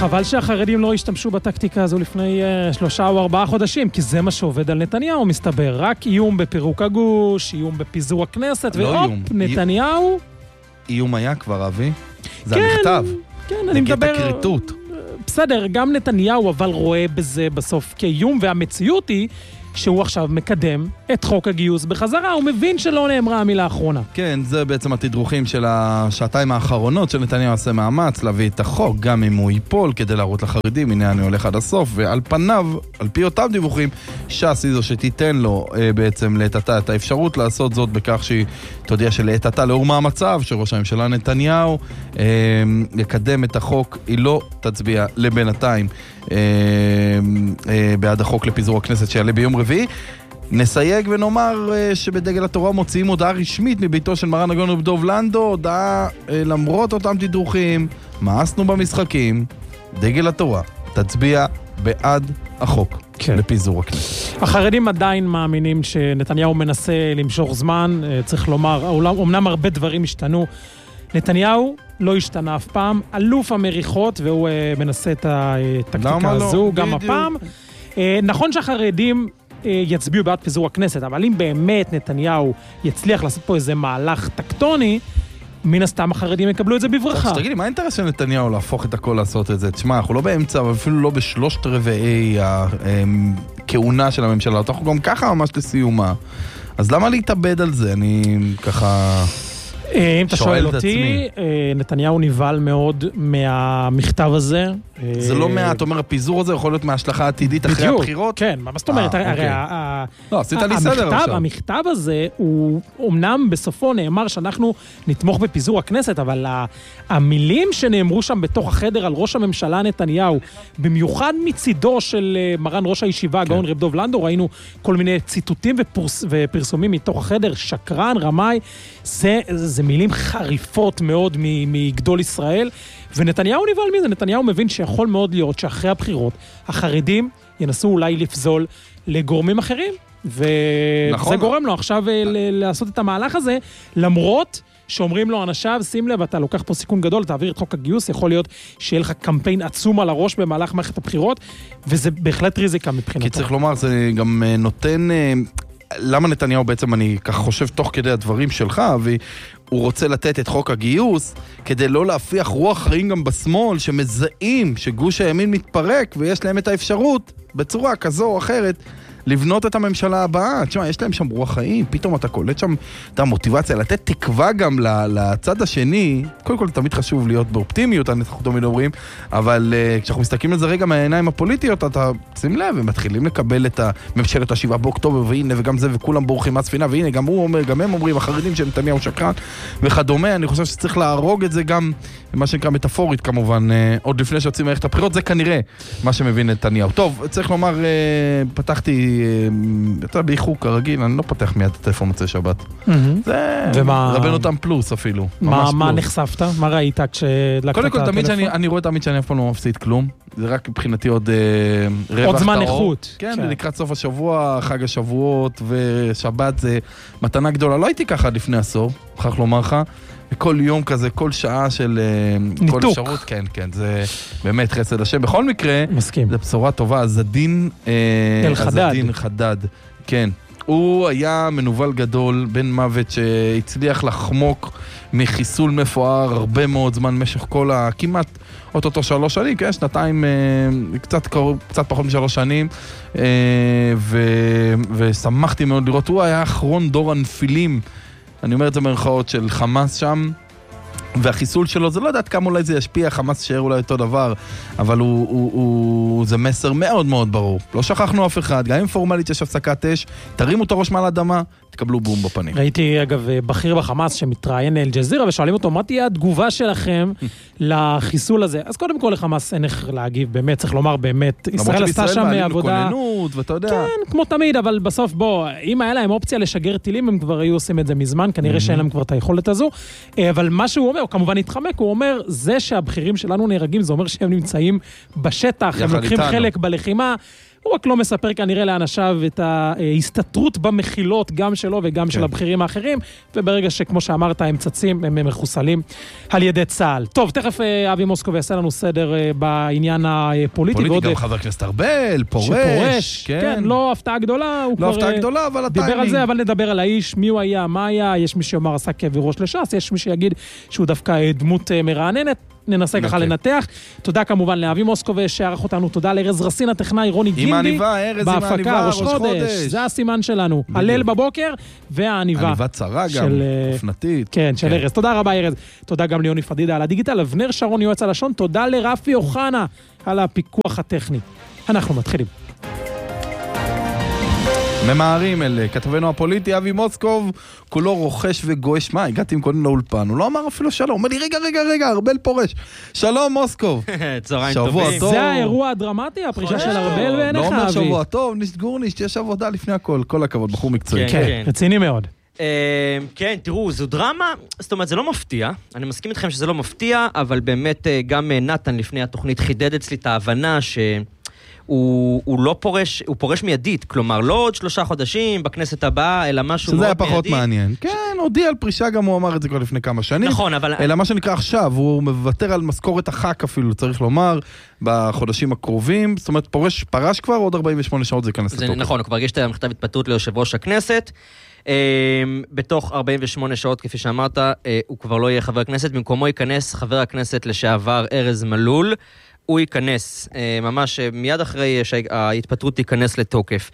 חבל שהחרדים לא השתמשו בטקטיקה הזו לפני 3 או 4 חודשים, כי זה מה שעובד על נתניהו, מסתבר. רק איום בפירוק הגוש, איום בפיזור הכנסת, והופ, נתניהו... איום היה כבר, אבי? זה המכתב. כן, אני מדבר... זה קריטות. בסדר, גם נתניהו אבל רואה בזה בסוף כאיום, והמציאות היא שהוא עכשיו מקדם את חוק הגיוס בחזרה, הוא מבין שלא נאמרה המילה האחרונה. כן, זה בעצם התדרוכים של השעתיים האחרונות שנתניהו עושה מאמץ להביא את החוק, גם אם הוא ייפול כדי להראות לחרדים, הנה אני הולך עד הסוף, ועל פניו, על פי אותם דיווחים, ש"ס היא זו שתיתן לו בעצם להתתה את האפשרות לעשות זאת בכך שהיא תודיע שלהתתה לאור מהמצב שראש הממשלה נתניהו יקדם את החוק, היא לא תצביע לבינתיים בעד החוק לפיזור הכנסת שיעלה ביום רביעי. נסייג ונאמר שבדגל התורה מוציאים הודעה רשמית מביתו של מרן הגאון רב דב לנדו, הודעה למרות אותם תדרוכים, מאסנו במשחקים, דגל התורה תצביע בעד החוק לפיזור הכנסת. החרדים עדיין מאמינים שנתניהו מנסה למשוך זמן, צריך לומר, אומנם הרבה דברים השתנו, נתניהו לא השתנה אף פעם, אלוף המריחות, והוא מנסה את הטקטיקה הזו גם הפעם. נכון שהחרדים יצביעו בעד פיזור הכנסת, אבל אם באמת נתניהו יצליח לעשות פה איזה מהלך טקטוני, מן הסתם החרדים יקבלו את זה בברכה. אז תגידי, מה האינטרס של נתניהו להפוך את הכל לעשות את זה? תשמע, אנחנו לא באמצע, אבל אפילו לא ב3/4 הכהונה של הממשלה, אנחנו גם ככה ממש לסיומה. אז למה להתאבד על זה? אני ככה... אם אתה שואל אותי, נתניהו נבהל מאוד מהמכתב הזה. זה לא מעט, אומר, הפיזור הזה יכול להיות מההשלכה העתידית אחרי הבחירות? כן, מה זאת אומרת? לא, עשית לי סדר עכשיו. המכתב הזה, הוא אמנם בסופו נאמר שאנחנו נתמוך בפיזור הכנסת, אבל המילים שנאמרו שם בתוך החדר על ראש הממשלה נתניהו, במיוחד מצידו של מרן ראש הישיבה, הגאון רב דב לנדו, ראינו כל מיני ציטוטים ופרסומים מתוך החדר, שקרן, רמאי, זה מילים חריפות מאוד מגדול ישראל, ונתניהו נבהל מזה, נתניהו מבין שיכול מאוד להיות שאחרי הבחירות, החרדים ינסו אולי לפזול לגורמים אחרים, וזה גורם לו עכשיו לעשות את המהלך הזה, למרות שאומרים לו אנשיו, שים לב, אתה לוקח פה סיכון גדול, תעביר את חוק הגיוס, יכול להיות שיהיה לך קמפיין עצום על הראש במהלך מערכת הבחירות, וזה בהחלט ריזיקה מבחינתו. כי צריך לומר, זה גם נותן... למה נתניהו בעצם, אני כך חושב תוך כדי הדברים שלך, והוא רוצה לתת את חוק הגיוס, כדי לא להפיח רוח חיים גם בשמאל, שמזהים שגוש הימין מתפרק, ויש להם את האפשרות, בצורה כזו או אחרת, לבנות את הממשלה הבאה. תשמע, יש להם שם רוח חיים, פתאום אתה קולט שם את המוטיבציה, לתת תקווה גם לצד השני. קודם כל, תמיד חשוב להיות באופטימיות, אנחנו תמיד אומרים, אבל כשאנחנו מסתכלים על זה רגע מהעיניים הפוליטיות, אתה שים לב, הם מתחילים לקבל את ממשלת ה7 באוקטובר, והנה, וגם זה, וכולם בורחים מהספינה, והנה, גם הוא אומר, גם הם אומרים, החרדים של נתניהו שקרן, וכדומה. אני חושב שצריך להרוג את זה גם, מה שנקרא מטאפורית כמובן, עוד לפני שיוצאים מערכת הבחירות, זה כנראה מה שמבין נתניהו. טוב, צריך לומר, פתחתי אתה באיחור כרגיל, אני לא פתח מיד את הטלפון מוצאי שבת. זה רבנו אותם פלוס אפילו. מה נחשפת? מה ראית כשדלקת את הטלפון? קודם כל, אני רואה תמיד שאני אף פעם לא מפסיד כלום. זה רק מבחינתי עוד רווח. עוד זמן איכות. כן, לקראת סוף השבוע, חג השבועות ושבת זה מתנה גדולה. לא הייתי ככה לפני עשור, מוכרח לומר לך. כל יום כזה, כל שעה של... ניתוק. כל אפשרות, כן, כן, זה באמת חסד השם. בכל מקרה, מסכים. זה בשורה טובה, עזדין חדד, כן. הוא היה מנוול גדול, בן מוות שהצליח לחמוק מחיסול מפואר הרבה מאוד זמן, משך כל כמעט אותו 3 שנים, כן, שנתיים, קצת פחות מ3 שנים, ושמחתי מאוד לראות, הוא היה אחרון דור הנפילים, אני אומר את זה במרכאות של חמאס שם, והחיסול שלו, זה לא יודעת כמה אולי זה ישפיע, חמאס שער אולי אותו דבר, אבל זה מסר מאוד מאוד ברור. לא שכחנו אף אחד, גם אם פורמלית יש הפסקת אש, תרימו את הראש מעל האדמה, תקבלו בום בפנים. ראיתי אגב בכיר בחמאס שמתראיין אל-ג'זירה, ושואלים אותו, מה תהיה התגובה שלכם לחיסול הזה? אז קודם כל לחמאס אין איך להגיב, באמת, צריך לומר באמת, ישראל עשתה שם עבודה... כן, כמו תמיד, אבל בסוף בוא, אם היה להם אופציה לשגר טילים, הם כבר היו עושים את זה מזמן, כנראה שאין להם כבר את היכולת הזו, אבל מה שהוא אומר, הוא כמובן התחמק, הוא אומר, זה שהבכירים שלנו נהרגים, זה אומר שהם נמצאים בשטח, הם לוקחים חלק בלחימה, הוא רק לא מספר כנראה לאנשיו את ההסתתרות במחילות, גם שלו וגם של הבכירים האחרים, וברגע שכמו שאמרת, הם צצים, הם מחוסלים על ידי צה"ל. טוב, תכף אבי מוסקוב יעשה לנו סדר בעניין הפוליטי. פוליטי, גם חבר הכנסת ארבל, פורש. כן, לא הפתעה גדולה. לא הפתעה גדולה, אבל דיבר על זה, אבל נדבר על האיש, מי הוא היה, מה היה, יש מי שאומר עשה כאבי ראש לש"ס, יש מי שיגיד שהוא דווקא דמות מרעננת, ננסה ככה לנתח. תודה כמובן לאבי מוסקוב שערך אותנו, תודה לארז רסין הטכנאי, רוני גימבי, בהפקה ראש חודש, זה הסימן שלנו, הלל בבוקר והעניבה. עניבה צרה גם, אופנתית. כן, של ארז. תודה רבה ארז. תודה גם ליוני פדידה על הדיגיטל, אבנר שרון יועץ הלשון, תודה לרפי אוחנה על הפיקוח הטכני. אנחנו מתחילים. ממהרים אל כתבנו הפוליטי, אבי מוסקוב, כולו רוכש וגואש. מה, הגעתי עם קודם לאולפן, הוא לא אמר אפילו שלום, הוא אומר לי, רגע, ארבל פורש. שלום מוסקוב. צהריים טובים. זה האירוע הדרמטי, הפרישה של ארבל בעיניך, אבי. לא אומר שבוע טוב, גורנישט, יש עבודה לפני הכל, כל הכבוד, בחור מקצועי. כן, רציני מאוד. כן, תראו, זו דרמה, זאת אומרת, זה לא מפתיע, אני מסכים איתכם שזה לא מפתיע, אבל באמת גם נתן לפני התוכנית חידד אצלי את ההבנה הוא לא פורש, הוא פורש מיידית, כלומר לא עוד 3 חודשים בכנסת הבאה, אלא משהו מאוד מיידי. שזה היה פחות מעניין. כן, הודיע על פרישה, גם הוא אמר את זה כבר לפני כמה שנים. נכון, אבל... אלא מה שנקרא עכשיו, הוא מוותר על משכורת החק אפילו, צריך לומר, בחודשים הקרובים, זאת אומרת, פרש כבר, עוד 48 שעות זה ייכנס לתוקף. נכון, הוא כבר הגיש את המכתב התפטרות ליושב ראש הכנסת, בתוך 48 שעות, כפי שאמרת, הוא כבר לא יהיה חבר כנסת, במקומו ייכנס חבר הכנסת לשעבר ארז מלול, הוא ייכנס, ממש מיד אחרי שההתפטרות ייכנס לתוקף.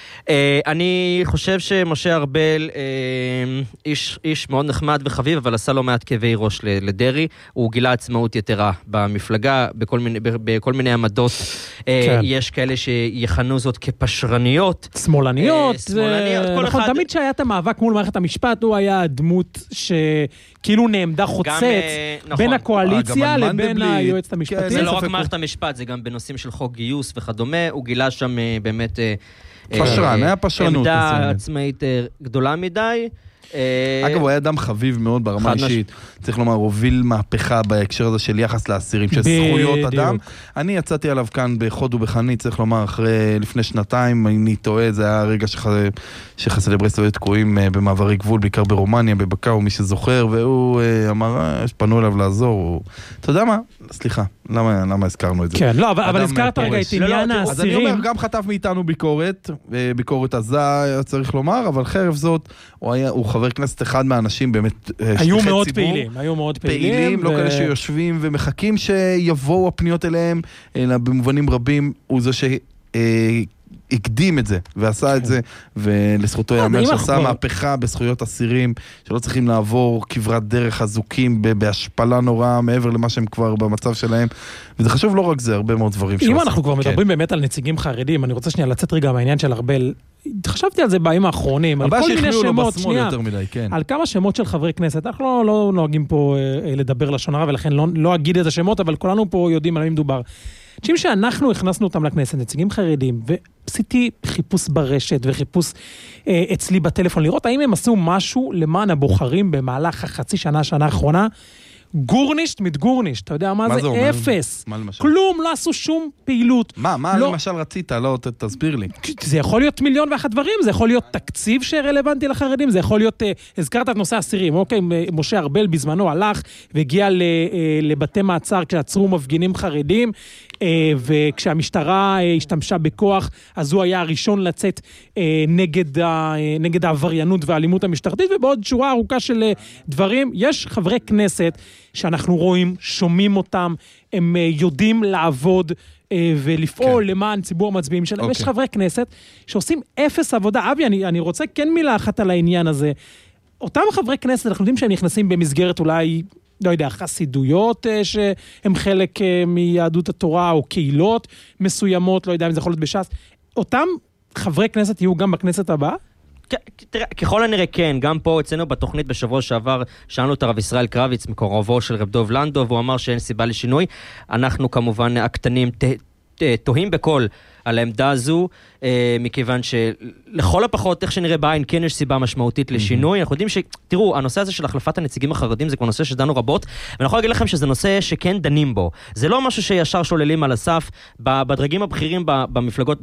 אני חושב שמשה ארבל איש מאוד נחמד וחביב, אבל עשה לא מעט כאבי ראש לדרי, הוא גילה עצמאות יתרה במפלגה, בכל מיני עמדות, יש כאלה שיכנו זאת כפשרניות. שמאלניות. נכון, תמיד שהיה את המאבק מול מערכת המשפט, הוא היה הדמות שכאילו נעמדה חוצץ בין הקואליציה לבין היועצת המשפטית. זה לא רק מערכת המשפט, זה גם בנושאים של חוק גיוס וכדומה, הוא גילה שם באמת... פשרן, היה פשרנות. עמדה עצמאית גדולה מדי. אגב, הוא היה אדם חביב מאוד ברמה אישית. צריך לומר, הוביל מהפכה בהקשר הזה של יחס לאסירים, של זכויות אדם. אני יצאתי עליו כאן בחוד ובחנית, צריך לומר, לפני שנתיים, אני טועה, זה היה הרגע שחסידי ברסלב היו תקועים במעברי גבול, בעיקר ברומניה, בבקאו, מי שזוכר, והוא אמר, פנו אליו לעזור. אתה יודע מה? סליחה, למה הזכרנו את זה? כן, לא, אבל הזכרת רגע את עניין האסירים. אז אני אומר, גם חטף מאיתנו ביקורת עזה, צריך לומר, אבל חרף זאת, הוא חבר כנסת אחד מהאנשים באמת היו מאוד פעילים, לא כאלה שיושבים ומחכים שיבואו הפניות אליהם, אלא במובנים רבים הוא זה הקדים את זה, ועשה את זה, ולזכותו יאמר שעשה מהפכה בזכויות אסירים, שלא צריכים לעבור כברת דרך אזוקים, בהשפלה נוראה, מעבר למה שהם כבר במצב שלהם, וזה חשוב לא רק זה, הרבה מאוד דברים אם אנחנו כבר מדברים באמת על נציגים חרדים, אני רוצה שנייה לצאת רגע מהעניין של ארבל, חשבתי על זה בימים האחרונים, על כל מיני שמות, שנייה, על כמה שמות של חברי כנסת, אנחנו לא נוהגים פה לדבר לשון הרע, ולכן לא אגיד את השמות, אבל כולנו פה יודעים על מי מדובר. אנשים שאנחנו הכנסנו אותם לכנסת, נציגים חרדים, ועשיתי חיפוש ברשת וחיפוש אצלי בטלפון, לראות האם הם עשו משהו למען הבוחרים במהלך החצי שנה האחרונה, גורנישט מתגורנישט, אתה יודע מה זה? אפס. כלום, לא עשו שום פעילות. מה למשל רצית? לא, תסביר לי. זה יכול להיות 1,000,001 דברים, זה יכול להיות תקציב שרלוונטי לחרדים, זה יכול להיות, הזכרת את נושא האסירים, אוקיי, משה ארבל בזמנו הלך והגיע לבתי מעצר כשעצרו מפגינים חרדים, וכשהמשטרה השתמשה בכוח, אז הוא היה הראשון לצאת נגד העבריינות והאלימות המשטרתית, ובעוד שורה ארוכה של דברים, יש חברי כנסת שאנחנו רואים, שומעים אותם, הם יודעים לעבוד ולפעול למען ציבור המצביעים שלהם. יש חברי כנסת שעושים אפס עבודה. אבי, אני רוצה כן מילה אחת על העניין הזה. אותם חברי כנסת, אנחנו יודעים שהם נכנסים במסגרת אולי, לא יודע, חסידויות שהם חלק מיהדות התורה, או קהילות מסוימות, לא יודע אם זה יכול להיות בש"ס. אותם חברי כנסת יהיו גם בכנסת הבאה? תראה, ככל הנראה כן, גם פה אצלנו בתוכנית בשבוע שעבר, שאלנו את הרב ישראל קרביץ, מקורבו של רב דוב לנדו, והוא אמר שאין סיבה לשינוי. אנחנו כמובן הקטנים תוהים בכל, על העמדה הזו, מכיוון שלכל הפחות, איך שנראה בעין, כן יש סיבה משמעותית לשינוי. אנחנו יודעים תראו, הנושא הזה של החלפת הנציגים החרדים זה כבר נושא שדנו רבות, ואני יכול להגיד לכם שזה נושא שכן דנים בו. זה לא משהו שישר שוללים על הסף, בדרגים הבכירים במפלגות,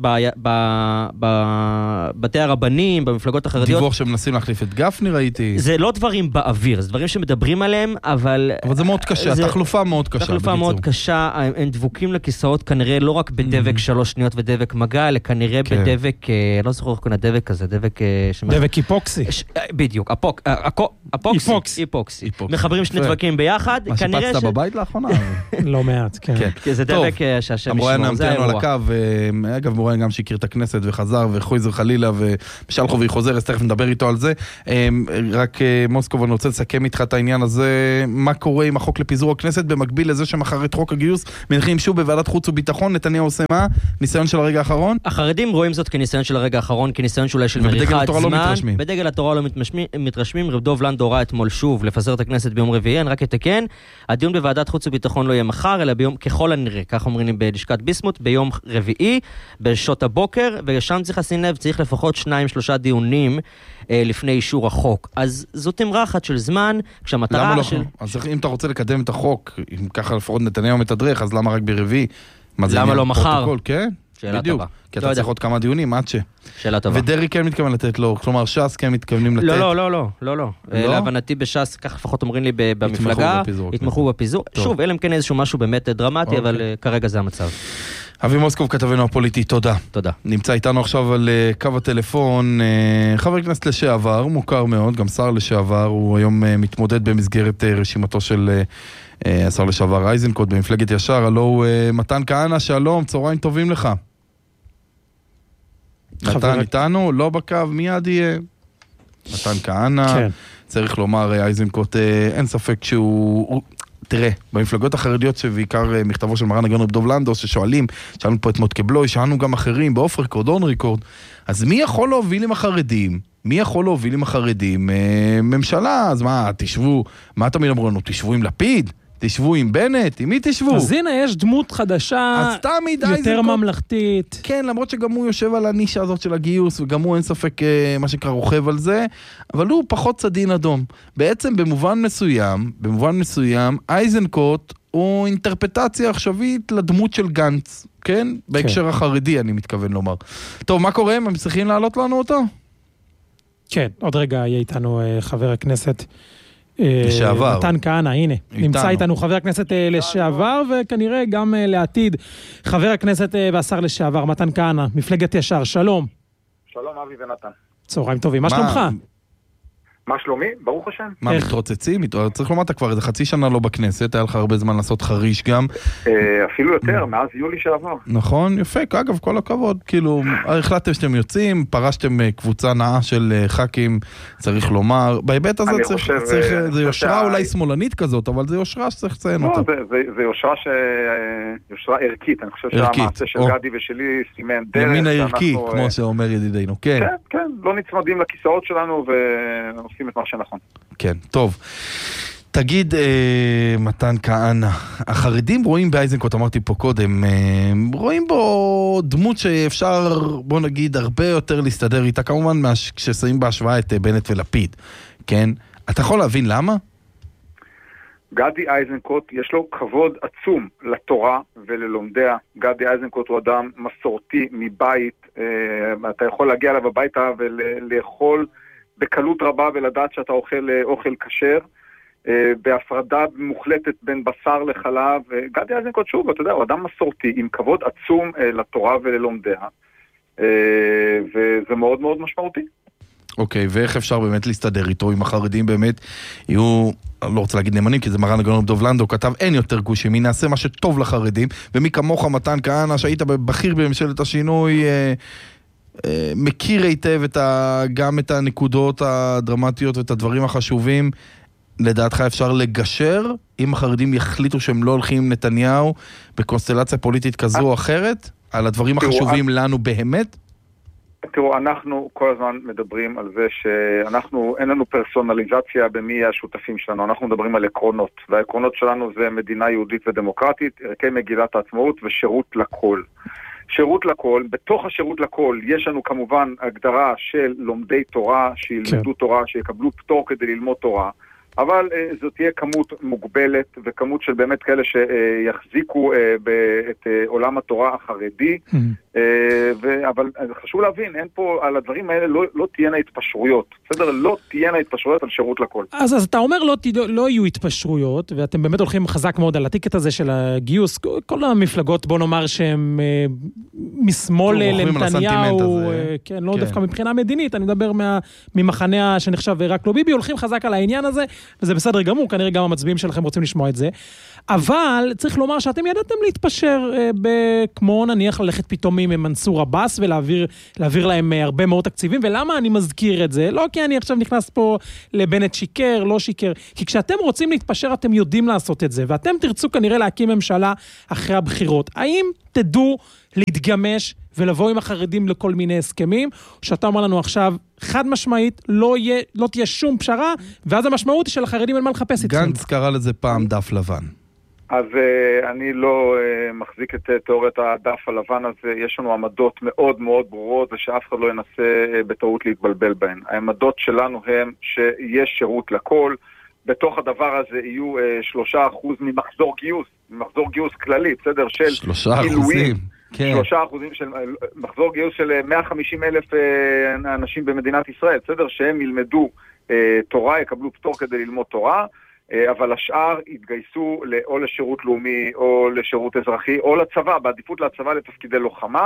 בבתי הרבנים, במפלגות החרדיות. דיווח שמנסים להחליף את גפני, ראיתי. זה לא דברים באוויר, זה דברים שמדברים עליהם, אבל זה מאוד קשה, תחלופה מאוד קשה. תחלופה מאוד קשה, הם דבוקים לכיסאות כנראה לא רק בדבק 3 שניות ודבק מגע, אלא כנראה בדבק, לא זוכר איך קוראים לדבק הזה, דבק היפוקסי. בדיוק, היפוקסי. מחברים שני דבקים ביחד, מה שפצת בבית לאחרונה? לא מעט, כן. זה דבק שהשם ישמור, זה המתנו על האירוע. הקו, אגב מוראיין גם שהכיר את הכנסת וחזר וחויזר חלילה ובשלחו והיא חוזר, אז תכף נדבר איתו על זה. רק מוסקוב, אני רוצה לסכם איתך את העניין הזה, מה קורה עם החוק לפיזור הכנסת במקביל לזה שמחר את חוק הגיוס מנחים שוב בוועדת חוץ וביטחון, נתניהו עושה מה? ניסיון של הרגע האחרון? החרדים רואים זאת כניסיון של הרגע האחרון, כניסיון שאולי של מריחת זמן. בדגל התורה לא מתרשמים. רב דוב לנדאו ראה אתמול שוב לפזר את הכנסת ביום רביעי, אני רק אתקן, הדיון בוועדת חוץ וביטחון לא יהיה מחר, אלא ביום, ככל הנראה, כך אומרים לי בלשכת ביסמוט, ביום רביעי, בשעות הבוקר, ושם צריך לשים לב, צריך לפחות 2-3 דיונים לפני אישור החוק. אז זאת אמרחת של זמן, כשהמטרה למה של... לא? אז אם אתה רוצה לקדם את החוק, אם ככה לפחות נתניהו מתדרך, אז למה רק ברביעי? למה לא מחר? כן? שאלה בדיוק. טובה. כי אתה צריך עוד כמה דיונים, עד ש... שאלה טובה. ודרי כן מתכוון לתת לו, כלומר ש"ס כן מתכוונים לתת. לא. להבנתי בש"ס, כך לפחות אומרים לי במפלגה, יתמכו בפיזור. שוב, אלא אם כן איזשהו משהו באמת דרמטי, אבל כרגע זה המצב. אבי מוסקוב, כתבנו הפוליטי, תודה. תודה. נמצא איתנו עכשיו על קו הטלפון, חבר כנסת לשעבר, מוכר מאוד, גם שר לשעבר, הוא היום מתמודד במסגרת רשימתו של השר לשעבר איזנקוט במפלגת ישר, הלו הוא מתן כהנא, שלום, צהריים טובים לך. מתן איתנו, לא בקו, מיד יהיה. מתן כהנא, כן. צריך לומר, איזנקוט, אין ספק שהוא... תראה, במפלגות החרדיות שבעיקר מכתבו של מרן הגאון רב דוב לנדאו, ששואלים, שאלנו פה את מוטקה בלוי, שאלנו גם אחרים, באוף ריקורד, און ריקורד, אז מי יכול להוביל עם החרדים? ממשלה, אז מה, תשבו, מה תמיד אמרו לנו? תשבו עם לפיד? תשבו עם בנט? עם מי תשבו? אז הנה, יש דמות חדשה, יותר ממלכתית. כן, למרות שגם הוא יושב על הנישה הזאת של הגיוס, וגם הוא אין ספק מה שקרה רוכב על זה, אבל הוא פחות צדין אדום. בעצם במובן מסוים, איזנקוט הוא אינטרפטציה עכשווית לדמות של גנץ, כן? בהקשר החרדי, אני מתכוון לומר. טוב, מה קורה? הם צריכים להעלות לנו אותו? כן, עוד רגע יהיה איתנו חבר הכנסת לשעבר. מתן כהנא, הנה. נמצא איתנו חבר הכנסת לשעבר, וכנראה גם לעתיד חבר הכנסת והשר לשעבר, מתן כהנא, מפלגת ישר. שלום. שלום אבי ונתן. צהריים טובים. מה שלומך? מה שלומי? ברוך השם. מה, מתרוצצים? צריך לומר, אתה כבר איזה חצי שנה לא בכנסת, היה לך הרבה זמן לעשות חריש גם. אפילו יותר, מאז יולי שעבר. נכון, יפה, אגב, כל הכבוד. כאילו, החלטתם שאתם יוצאים, פרשתם קבוצה נאה של ח"כים, צריך לומר. בהיבט הזה צריך, זה יושרה אולי שמאלנית כזאת, אבל זה יושרה שצריך לציין אותה. זה יושרה ערכית, אני חושב שהמעשה של גדי ושלי סימן דרך. ימין הערכי, כמו שאומר ידידינו, כן. כן, לא נצמדים לכיסאות שלנו ועושים את מה שנכון. כן, טוב. תגיד, מתן כהנא, החרדים רואים באיזנקוט, אמרתי פה קודם, רואים בו דמות שאפשר, בוא נגיד, הרבה יותר להסתדר איתה, כמובן כששמים בהשוואה את בנט ולפיד, כן? אתה יכול להבין למה? גדי איזנקוט יש לו כבוד עצום לתורה וללומדיה. גדי איזנקוט הוא אדם מסורתי מבית, אתה יכול להגיע אליו הביתה ולאכול בקלות רבה ולדעת שאתה אוכל כשר, בהפרדה מוחלטת בין בשר לחלב. גדי איזנקוט שוב, אתה יודע, הוא אדם מסורתי עם כבוד עצום לתורה וללומדיה, וזה מאוד מאוד משמעותי. אוקיי, ואיך אפשר באמת להסתדר איתו, אם החרדים באמת יהיו, אני לא רוצה להגיד נאמנים, כי זה מרן הגאון רב דוב לנדאו, כתב אין יותר גושים, מי נעשה מה שטוב לחרדים, ומי כמוך מתן כהנא, שהיית בכיר בממשלת השינוי, מכיר היטב גם את הנקודות הדרמטיות ואת הדברים החשובים. לדעתך אפשר לגשר אם החרדים יחליטו שהם לא הולכים עם נתניהו בקונסטלציה פוליטית כזו או אחרת על הדברים החשובים לנו באמת? תראו, אנחנו כל הזמן מדברים על זה שאנחנו, אין לנו פרסונליזציה במי השותפים שלנו, אנחנו מדברים על עקרונות, והעקרונות שלנו זה מדינה יהודית ודמוקרטית, ערכי מגילת העצמאות ושירות לכל. שירות לכל, בתוך השירות לכל יש לנו כמובן הגדרה של לומדי תורה, שילמדו תורה, שיקבלו פטור כדי ללמוד תורה, אבל זאת תהיה כמות מוגבלת וכמות של באמת כאלה שיחזיקו את עולם התורה החרדי, אבל חשוב להבין, אין פה, על הדברים האלה לא תהיינה התפשרויות, בסדר? לא תהיינה התפשרויות על שירות לכל. אז אתה אומר לא יהיו התפשרויות, ואתם באמת הולכים חזק מאוד על הטיקט הזה של הגיוס, כל המפלגות, בוא נאמר שהם משמאל לנתניהו, כן, לא דווקא מבחינה מדינית, אני מדבר ממחנה שנחשב רק לא ביבי, הולכים חזק על העניין הזה, וזה בסדר גמור, כנראה גם המצביעים שלכם רוצים לשמוע את זה, אבל צריך לומר שאתם ידעתם להתפשר כמו נניח ללכת פתאום עם מנסור עבאס ולהעביר להם הרבה מאוד תקציבים, ולמה אני מזכיר את זה? לא כי אני עכשיו נכנס פה לבנט שיקר, לא שיקר, כי כשאתם רוצים להתפשר אתם יודעים לעשות את זה, ואתם תרצו כנראה להקים ממשלה אחרי הבחירות. האם תדעו להתגמש ולבוא עם החרדים לכל מיני הסכמים, שאתה אומר לנו עכשיו חד משמעית, לא תהיה שום פשרה, ואז המשמעות היא של החרדים אין מה לחפש אצלנו. גנץ קרא לזה פעם דף לבן. אז אני לא מחזיק את תיאוריית הדף הלבן הזה, יש לנו עמדות מאוד מאוד ברורות, ושאף אחד לא ינסה בטעות להתבלבל בהן. העמדות שלנו הם שיש שירות לכל, בתוך הדבר הזה יהיו 3% ממחזור גיוס כללי, בסדר? של 3%. 3% של מחזור גיוס של 150,000 אנשים במדינת ישראל, בסדר? שהם ילמדו תורה, יקבלו פטור כדי ללמוד תורה, אבל השאר יתגייסו או לשירות לאומי, או לשירות אזרחי, או לצבא, בעדיפות לצבא לתפקידי לוחמה,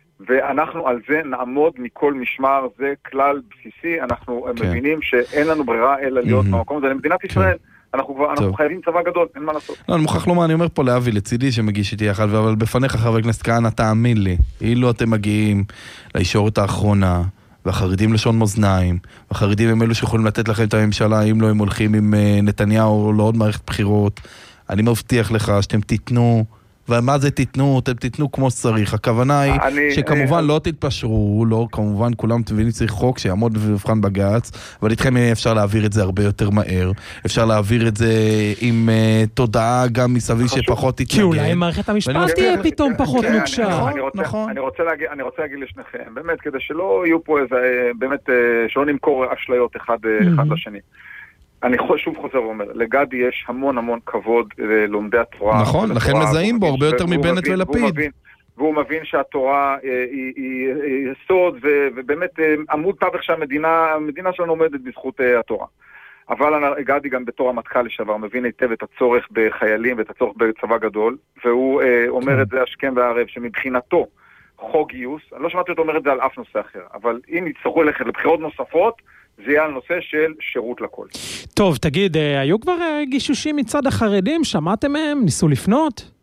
ואנחנו על זה נעמוד מכל משמר, זה כלל בסיסי, אנחנו מבינים שאין לנו ברירה אלא להיות במקום הזה למדינת ישראל. אנחנו חייבים צבא גדול, אין מה לעשות. לא, אני מוכרח לומר, אני אומר פה לאבי לצידי שמגיש איתי יחד, אבל בפניך חבר הכנסת כהנא, תאמין לי, אילו אתם מגיעים לישורת האחרונה, והחרדים לשון מאזניים, והחרדים הם אלו שיכולים לתת לכם את הממשלה, אם לא הם הולכים עם נתניהו או לעוד מערכת בחירות, אני מבטיח לך שאתם תיתנו, ומה זה תיתנו? אתם תיתנו כמו שצריך. הכוונה היא שכמובן לא תתפשרו, לא, כמובן כולם תבינים צריך חוק שיעמוד ובחן בגץ, אבל איתכם אפשר להעביר את זה הרבה יותר מהר, אפשר להעביר את זה עם תודעה גם מסביב שפחות תתנגד. כי אולי מערכת המשפט תהיה פתאום פחות נוקשה. אני רוצה להגיד לשניכם, באמת, כדי שלא יהיו פה איזה, באמת, שלא נמכור אשליות אחד לשני. אני שוב חוזר ואומר, לגדי יש המון המון כבוד ללומדי התורה. נכון, לכן מזהים בו הרבה יותר מבנט ולפיד. והוא מבין שהתורה היא יסוד, ובאמת עמוד תווך שהמדינה שלנו עומדת בזכות התורה. אבל גדי גם בתור המטכ"ל לשעבר מבין היטב את הצורך בחיילים ואת הצורך בצבא גדול, והוא אומר את זה השכם והערב, שמבחינתו חוק גיוס, אני לא שמעתי אותו אומר את זה על אף נושא אחר, אבל אם יצטרכו ללכת לבחירות נוספות, זה יהיה על נושא של שירות לכל. טוב, תגיד, היו כבר גישושים מצד החרדים? שמעתם מהם? ניסו לפנות?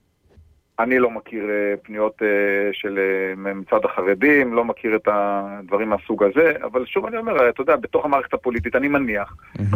אני לא מכיר פניות של מצד החרדים, לא מכיר את הדברים מהסוג הזה, אבל שוב אני אומר, אתה יודע, בתוך המערכת הפוליטית אני מניח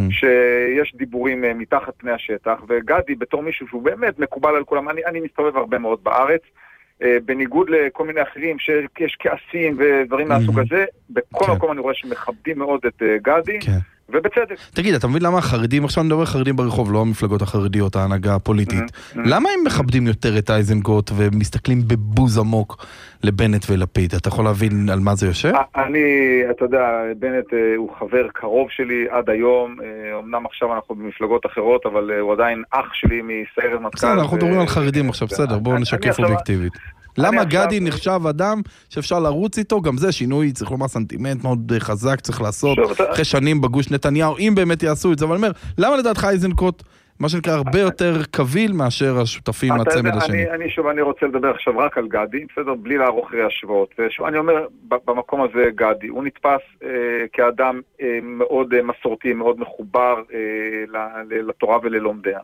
שיש דיבורים מתחת פני השטח, וגדי בתור מישהו שהוא באמת מקובל על כולם, אני מסתובב הרבה מאוד בארץ, בניגוד לכל מיני אחרים שיש כעסים ודברים מהסוג הזה, בכל מקום אני רואה שמכבדים מאוד את גדי, ובצדק. תגיד, אתה מבין למה החרדים, עכשיו נדבר חרדים ברחוב, לא המפלגות החרדיות, ההנהגה הפוליטית, למה הם מכבדים יותר את אייזנקוט ומסתכלים בבוז עמוק לבנט ולפיד? אתה יכול להבין על מה זה יושב? אתה יודע, בנט הוא חבר קרוב שלי עד היום, אמנם עכשיו אנחנו במפלגות אחרות, אבל הוא עדיין אח שלי מסיירת מטכ"ל. בסדר, אנחנו מדברים על חרדים עכשיו, בסדר, בואו נשקף אובייקטיבית. למה גדי נחשב אדם שאפשר לרוץ איתו? גם זה שינוי, צריך לומר סנטימנט מאוד חזק, צריך לעשות אחרי שנים בגוש נתניהו, אם באמת יעשו את זה, אבל אני אומר, למה לדעתך אייזנקוט, מה שנקרא, הרבה יותר קביל מאשר השותפים מהצמד השני? אני רוצה לדבר עכשיו רק על גדי, בסדר, בלי לערוך השוואות. אני אומר, במקום הזה גדי, הוא נתפס כאדם מאוד מסורתי, מאוד מחובר לתורה וללומדיה.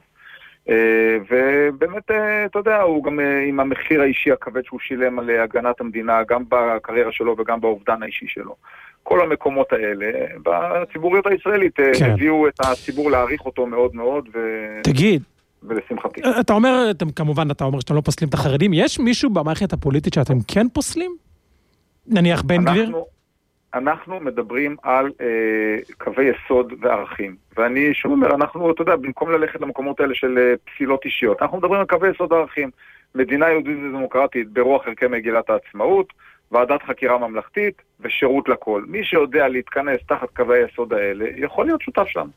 ובאמת, אתה יודע, הוא גם עם המחיר האישי הכבד שהוא שילם על הגנת המדינה, גם בקריירה שלו וגם באובדן האישי שלו. כל המקומות האלה, בציבוריות הישראלית, הביאו את הציבור להעריך אותו מאוד מאוד, תגיד, ולשמחתי. אתה אומר, כמובן, אתה אומר שאתם לא פוסלים את החרדים, יש מישהו במערכת הפוליטית שאתם כן פוסלים? נניח בן גביר? אנחנו מדברים על קווי יסוד וערכים. ואני שוב אומר, אנחנו, אתה יודע, במקום ללכת למקומות האלה של פסילות אישיות, אנחנו מדברים על קווי יסוד וערכים. מדינה יהודית ודמוקרטית ברוח ערכי מגילת העצמאות, ועדת חקירה ממלכתית ושירות לכל. מי שיודע להתכנס תחת קווי היסוד האלה, יכול להיות שותף שלנו.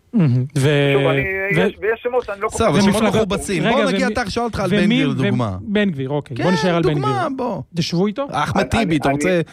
ויש שמות, אני לא כל כך... ושמות מחובצים. בוא נגיע, אתה שואל אותך על בן גביר, דוגמה. בן גביר, אוקיי. בוא נשאר על בן גביר. דוגמה, בוא. תשבו איתו? אחמד טיבי, אתה רוצה...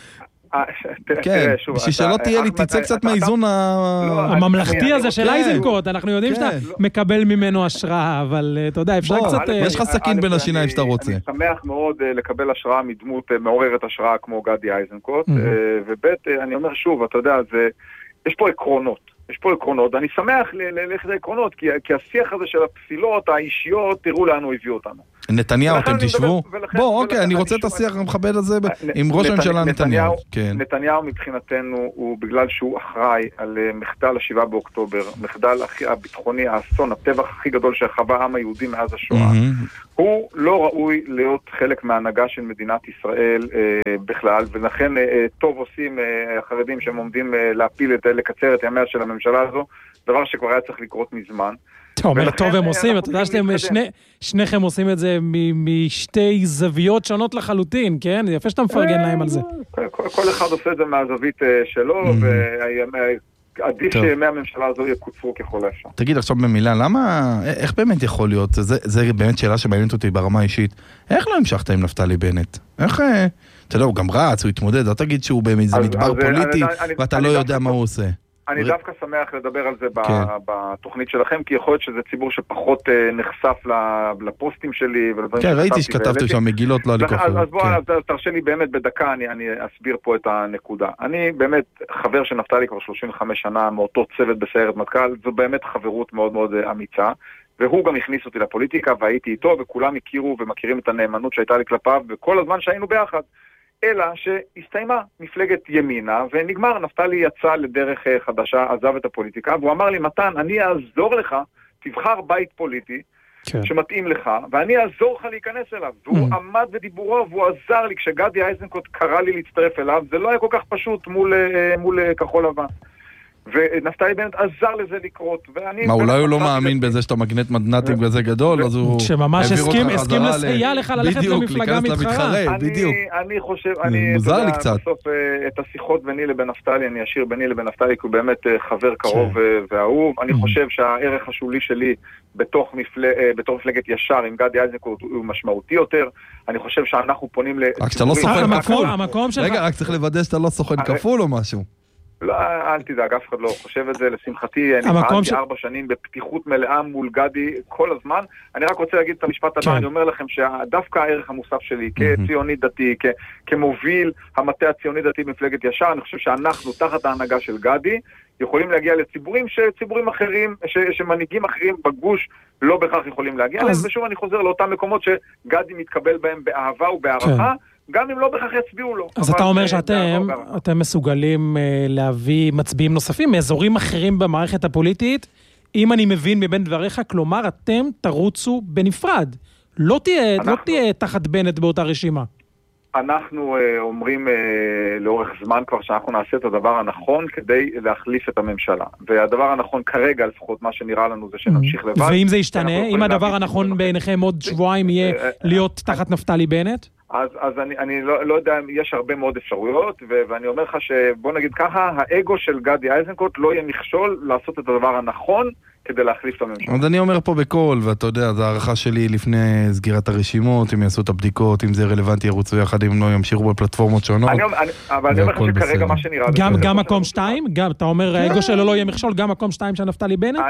כן, בשביל תהיה לי, תצא קצת מהאיזון הממלכתי הזה של אייזנקוט, אנחנו יודעים שאתה מקבל ממנו השראה, אבל אתה יודע, אפשר קצת... יש לך סכין בין השיניים שאתה רוצה. אני שמח מאוד לקבל השראה מדמות מעוררת השראה כמו גדי אייזנקוט, ובית, אני אומר שוב, אתה יודע, יש פה עקרונות, ואני שמח ללכת לעקרונות, כי השיח הזה של הפסילות האישיות, תראו לאן הוא הביא אותנו. נתניהו, אתם תשבו? בוא, אוקיי, אני רוצה את השיח המכבד הזה עם ראש הממשלה נתניהו. נתניהו מבחינתנו הוא בגלל שהוא אחראי על מחדל ה7 באוקטובר, מחדל הביטחוני, האסון, הטבח הכי גדול שחווה העם היהודי מאז השואה. הוא לא ראוי להיות חלק מההנהגה של מדינת ישראל בכלל, ולכן טוב עושים החרדים שהם עומדים לקצר את ימיה של הממשלה הזו, דבר שכבר היה צריך לקרות מזמן. אתה אומר, טוב הם עושים, אתה יודע ששניכם עושים את זה משתי זוויות שונות לחלוטין, כן? יפה שאתה מפרגן להם על זה. כל אחד עושה את זה מהזווית שלו, ועדיף שימי הממשלה הזו יקוצרו ככל האפשר. תגיד עכשיו במילה, איך באמת יכול להיות, זה באמת שאלה שמעניינת אותי ברמה האישית, איך לא המשכת עם נפתלי בנט? איך, אתה יודע, הוא גם רץ, הוא התמודד, לא תגיד שהוא באיזה מדבר פוליטי, ואתה לא יודע מה הוא עושה. אני דווקא שמח לדבר על זה בתוכנית שלכם, כי יכול להיות שזה ציבור שפחות נחשף לפוסטים שלי. כן, ראיתי שכתבתם שם מגילות, לא לקרוא. אז בוא, תרשה לי באמת בדקה, אני אסביר פה את הנקודה. אני באמת חבר של נפתלי כבר 35 שנה, מאותו צוות בסיירת מטכ"ל, זו באמת חברות מאוד מאוד אמיצה, והוא גם הכניס אותי לפוליטיקה, והייתי איתו, וכולם הכירו ומכירים את הנאמנות שהייתה לי כלפיו, וכל הזמן שהיינו ביחד. אלא שהסתיימה מפלגת ימינה, ונגמר, נפתלי יצא לדרך חדשה, עזב את הפוליטיקה, והוא אמר לי, מתן, אני אעזור לך, תבחר בית פוליטי, שמתאים לך, ואני אעזור לך להיכנס אליו. והוא עמד בדיבורו, והוא עזר לי, כשגדי אייזנקוט קרא לי להצטרף אליו, זה לא היה כל כך פשוט מול כחול לבן. ונפתלי בנט עזר לזה לקרות. מה, אולי הוא לא מאמין בזה שאתה מגנט מדנטים כזה גדול, אז הוא... שממש הסכים לסייע לך ללכת למפלגה מתחרה. בדיוק. אני חושב, בסוף את השיחות ביני לבין נפתלי, אני אשאיר ביני לבין נפתלי, כי הוא באמת חבר קרוב ואהוב. אני חושב שהערך השולי שלי בתוך מפלגת ישר עם גדי אייזנקוט הוא משמעותי יותר. אני חושב שאנחנו פונים רק שאתה לא סוכן כפול. רגע, רק צריך לוודא שאתה לא סוכן כפול או משהו. לא, אל תדאג, אף אחד לא חושב את זה, לשמחתי, אני פעלתי 4 שנים בפתיחות מלאה מול גדי כל הזמן. אני רק רוצה להגיד את המשפט הבא, אני אומר לכם שדווקא הערך המוסף שלי, כציוני דתי, כמוביל המטה הציוני דתי במפלגת ישר, אני חושב שאנחנו, תחת ההנהגה של גדי, יכולים להגיע לציבורים אחרים, שמנהיגים אחרים בגוש לא בכך יכולים להגיע להם, ושוב אני חוזר לאותם מקומות שגדי מתקבל בהם באהבה ובהערכה, גם אם לא בכך יצביעו לו. אז אתה אומר שאתם מסוגלים להביא מצביעים נוספים מאזורים אחרים במערכת הפוליטית, אם אני מבין מבין דבריך, כלומר אתם תרוצו בנפרד. לא תהיה תחת בנט באותה רשימה. אנחנו אומרים לאורך זמן כבר שאנחנו נעשה את הדבר הנכון כדי להחליף את הממשלה. והדבר הנכון כרגע, לפחות מה שנראה לנו, זה שנמשיך לבד. ואם זה ישתנה, אם הדבר הנכון בעיניכם עוד שבועיים יהיה להיות תחת נפתלי בנט? אז אני לא יודע, יש הרבה מאוד אפשרויות, ואני אומר לך שבוא נגיד ככה, האגו של גדי אייזנקוט לא יהיה מכשול לעשות את הדבר הנכון כדי להחליף את הממשלה. אז אני אומר פה בקול, ואתה יודע, זו הערכה שלי לפני סגירת הרשימות, אם יעשו את הבדיקות, אם זה רלוונטי, ירוצו יחד, אם לא ימשיכו בפלטפורמות שונות. אבל אני אומר לך שכרגע מה שנראה... גם מקום 2? אתה אומר, האגו שלו לא יהיה מכשול, גם מקום 2 של נפתלי בנט?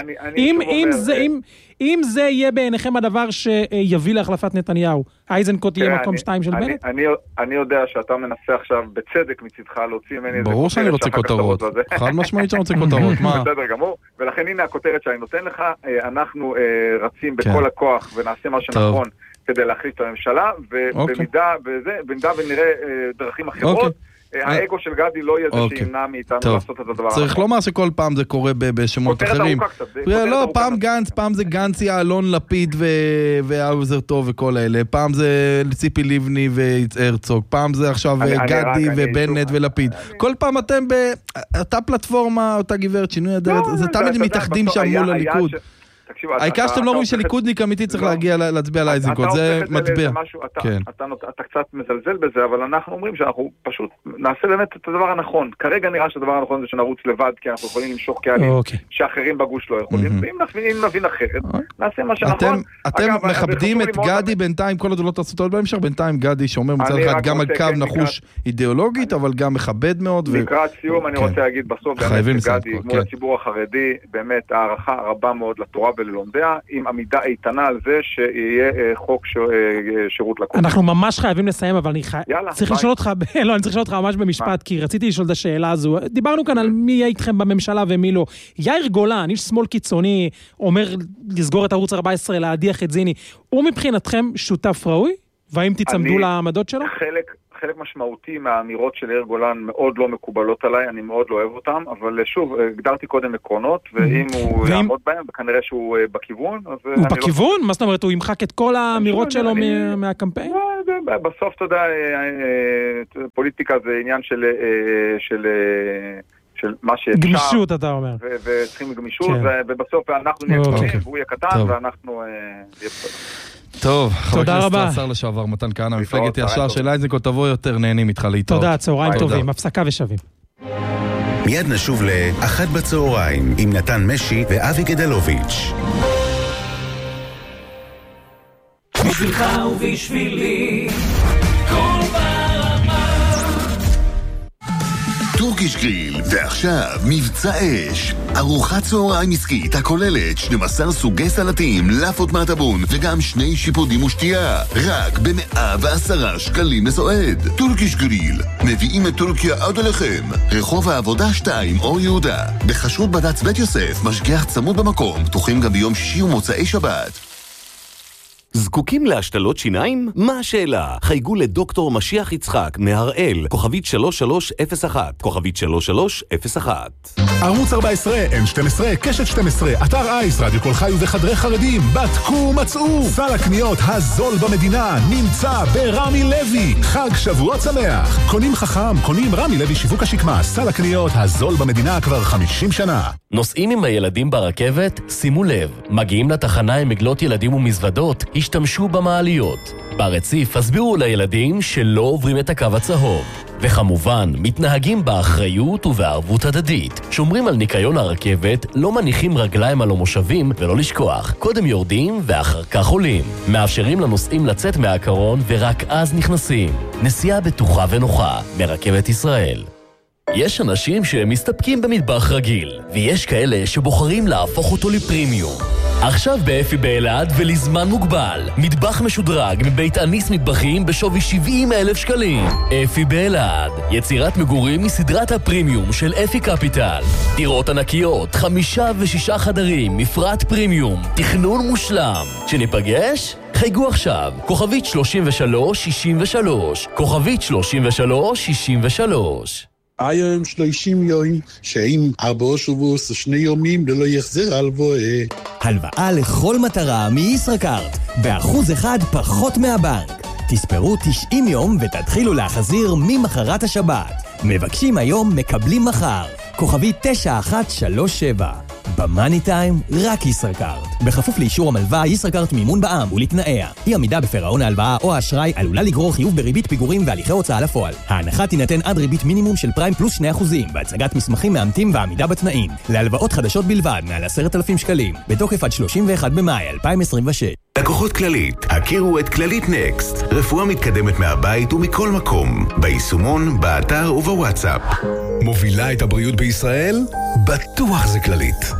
אם זה יהיה בעיניכם הדבר שיביא להחלפת נתניהו, אייזנקוט יהיה מקום 2 של בנט? אני יודע שאתה מנסה עכשיו בצדק מצדך להוציא ממני... ברור שאני רוצה כותרות. חד משמעית שאני רוצה כותרות, מה? בסדר גמור, ולכן הנה הכותרת שאני נותן לך, אנחנו רצים בכל הכוח ונעשה מה שנכון כדי להחליף את הממשלה, ובמידה ונראה דרכים אחרות, האגו של גדי לא יהיה זה שימנע מאיתנו לעשות את הדבר. צריך לומר שכל פעם זה קורה בשמות אחרים. לא, פעם גנץ, פעם זה גנצי, אלון לפיד והאוזר טוב וכל האלה, פעם זה ציפי לבני והרצוג, פעם זה עכשיו גדי ובנט ולפיד. כל פעם אתם באותה פלטפורמה, אותה גברת, שינוי הדרת, זה תמיד מתאחדים שם מול הליכוד. העיקר שאתם לא רואים שליכודניק אמיתי צריך להגיע להצביע על איזנקוט, זה מטבע. אתה קצת מזלזל בזה, אבל אנחנו אומרים שאנחנו פשוט נעשה באמת את הדבר הנכון. כרגע נראה שהדבר הנכון זה שנרוץ לבד, כי אנחנו יכולים למשוך קהלים שאחרים בגוש לא יכולים, ואם נבין אחרת, נעשה מה שנכון. אתם מכבדים את גדי בינתיים, כל עוד לא תעשו אותו בהמשך, בינתיים גדי שאומר מצד אחד גם על קו נחוש אידיאולוגית, אבל גם מכבד מאוד. לקראת סיום אני רוצה להגיד בסוף, באמת גדי, מול הציבור החרדי, באמת הערכה רבה מאוד לתורה וללומדיה, עם עמידה איתנה על זה שיהיה חוק שירות לקום. אנחנו ממש חייבים לסיים, אבל אני צריך לשאול אותך, לא, אני צריך לשאול אותך ממש במשפט, כי רציתי לשאול את השאלה הזו. דיברנו כאן על מי יהיה איתכם בממשלה ומי לא. יאיר גולן, איש שמאל קיצוני, אומר לסגור את ערוץ 14, להדיח את זיני. הוא מבחינתכם שותף ראוי? והאם תצמדו לעמדות שלו? חלק משמעותי מהאמירות של יאיר גולן מאוד לא מקובלות עליי, אני מאוד לא אוהב אותם, אבל שוב, הגדרתי קודם עקרונות, ואם הוא יעמוד בהם, וכנראה שהוא בכיוון, הוא בכיוון? מה זאת אומרת, הוא ימחק את כל האמירות שלו מהקמפיין? בסוף, אתה יודע, פוליטיקה זה עניין של מה שאפשר. גמישות, אתה אומר. וצריכים גמישות, ובסוף אנחנו נהיה קטנים, והוא יהיה קטן, ואנחנו נהיה בסדר. טוב, חבר הכנסת השר לשעבר מתן כהנא, מפלגת ישר של איזנקוט, תבוא יותר, נהנים איתך להתראות. תודה, צהריים טובים, הפסקה ושווים. מיד נשוב לאחת בצהריים עם נתן משי ואבי גדלוביץ'. בשבילך ובשבילי כל ברמה טורקיש גריל, ועכשיו מבצע אש. ארוחת צהריים עסקית הכוללת 12 סוגי סלטים, לאפות מהטבון וגם 2 שיפודים ושתייה, רק ב110 שקלים לסועד. טורקיש גריל, מביאים את טורקיה עד אליכם. רחוב העבודה 2 אור יהודה, בחשרות בד"ץ בית יוסף, משגיח צמוד במקום, פתוחים גם ביום שישי ומוצאי שבת. זקוקים להשתלות שיניים? מה השאלה? חייגו לדוקטור משיח יצחק מהראל, כוכבית 3301, כוכבית 3301. ערוץ 14, N12, קשת 12, אתר אייס, רדיו כל חי וחדרי חרדים, בדקו מצאו. סל הקניות הזול במדינה נמצא ברמי לוי. חג שבועות שמח. קונים חכם, קונים רמי לוי שיווק השקמה. סל הקניות הזול במדינה כבר 50 שנה. נוסעים עם הילדים ברכבת? שימו לב, מגיעים לתחנה עם מגלות ילדים ומזוודות, השתמשו במעליות. ברציף הסבירו לילדים שלא עוברים את הקו הצהוב. וכמובן, מתנהגים באחריות ובערבות הדדית. שומרים על ניקיון הרכבת, לא מניחים רגליים על המושבים ולא לשכוח. קודם יורדים ואחר כך עולים. מאפשרים לנוסעים לצאת מהקרון ורק אז נכנסים. נסיעה בטוחה ונוחה מרכבת ישראל. יש אנשים שמסתפקים במטבח רגיל, ויש כאלה שבוחרים להפוך אותו לפרימיום. עכשיו באפי באלעד ולזמן מוגבל, מטבח משודרג מבית אניס מטבחים בשווי 70,000 שקלים. אפי באלעד, יצירת מגורים מסדרת הפרימיום של אפי קפיטל. דירות ענקיות, 5 ו6 חדרים, מפרט פרימיום, תכנון מושלם. שניפגש? חייגו עכשיו, כוכבית 3363, כוכבית 3363. היום 30 יום, שאם 4 שבועות 2 יומים ללא יחזר הלוואה. הלוואה לכל מטרה מישראכרט, ב1% פחות מהבנק. תספרו 90 יום ותתחילו להחזיר ממחרת השבת. מבקשים היום, מקבלים מחר. כוכבי 9137. במאני טיים, רק ישראכרט. בכפוף לאישור המלווה, ישראכרט מימון בע"מ ולתנאיה. אי עמידה בפירעון ההלוואה או האשראי עלולה לגרור חיוב בריבית פיגורים והליכי הוצאה לפועל. ההנחה תינתן עד ריבית מינימום של פריים פלוס 2%, בהצגת מסמכים מאמתים ועמידה בתנאים. להלוואות חדשות בלבד, מעל 10,000 שקלים. בתוקף עד 31 במאי 2026. לקוחות כללית, הכירו את כללית נקסט. רפואה מתקדמת מהבית ומכל מקום. ביישומון, באתר ובוואטסאפ. מובילה את הבריאות בישראל? בטוח זה כללית.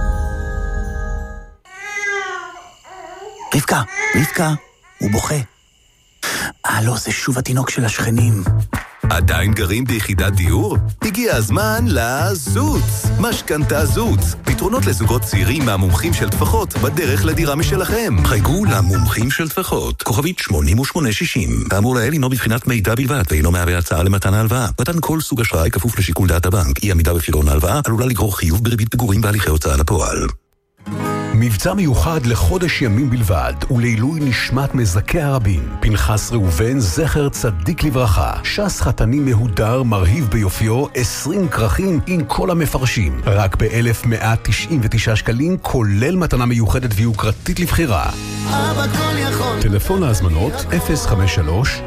רבקה, הוא בוכה. לא, זה שוב התינוק של השכנים. עדיין גרים ביחידת דיור? הגיע הזמן לזוץ. משכנתה זוץ. פתרונות לזוגות צעירים מהמומחים של טפחות בדרך לדירה משלכם. חייגו למומחים של טפחות. כוכבית 8860. האמור לעיל הינו בבחינת מידע בלבד ואינו מהווה הצעה למתן ההלוואה. מתן כל סוג אשראי כפוף לשיקול דעת הבנק. אי עמידה בפירעון ההלוואה עלולה לגרור חיוב בריבית פיגורים בהליכי הוצאה לפועל. מבצע מיוחד לחודש ימים בלבד, ולעילוי נשמת מזכי הרבים. פנחס ראובן, זכר צדיק לברכה. ש"ס חתני מהודר, מרהיב ביופיו, 20 כרכים עם כל המפרשים. רק ב-1,199 שקלים, כולל מתנה מיוחדת ויוקרתית לבחירה. אבא כל יכול. טלפון להזמנות 053-410-7429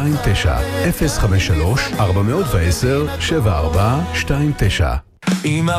053-410-7429. אמא